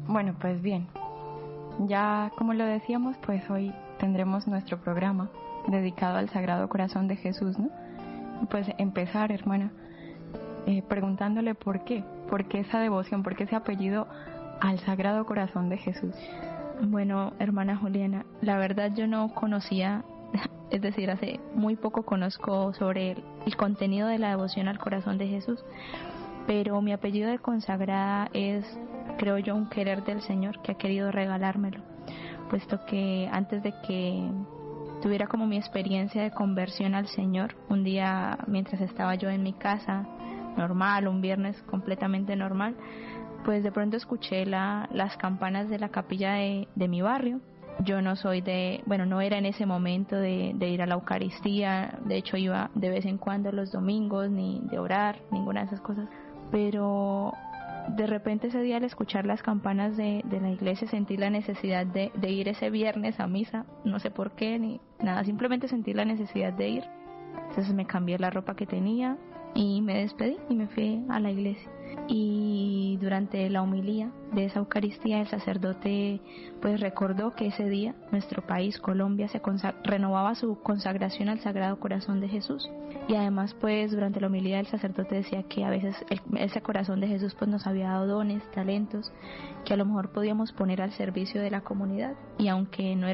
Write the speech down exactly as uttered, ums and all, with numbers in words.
Bueno, pues bien, ya como lo decíamos, pues hoy tendremos nuestro programa dedicado al Sagrado Corazón de Jesús, ¿no? Y pues empezar, hermana, eh, preguntándole por qué, por qué esa devoción, por qué ese apellido al Sagrado Corazón de Jesús. Bueno, hermana Juliana, la verdad yo no conocía, es decir, hace muy poco conozco sobre el, el contenido de la devoción al Corazón de Jesús, pero mi apellido de consagrada es, creo yo, un querer del Señor que ha querido regalármelo, puesto que antes de que tuviera como mi experiencia de conversión al Señor, un día mientras estaba yo en mi casa, normal, un viernes completamente normal, pues de pronto escuché la, las campanas de la capilla de, de mi barrio. Yo no soy de, bueno, no era en ese momento de, de ir a la Eucaristía, de hecho iba de vez en cuando los domingos, ni de orar, ninguna de esas cosas, pero de repente ese día al escuchar las campanas de, de la iglesia sentí la necesidad de, de ir ese viernes a misa, no sé por qué ni nada, simplemente sentí la necesidad de ir. Entonces me cambié la ropa que tenía y me despedí y me fui a la iglesia. Y durante la homilía de esa Eucaristía el sacerdote pues recordó que ese día nuestro país, Colombia, se consa- renovaba su consagración al Sagrado Corazón de Jesús, y además pues durante la homilía el sacerdote decía que a veces el, ese corazón de Jesús pues nos había dado dones, talentos que a lo mejor podíamos poner al servicio de la comunidad, y aunque no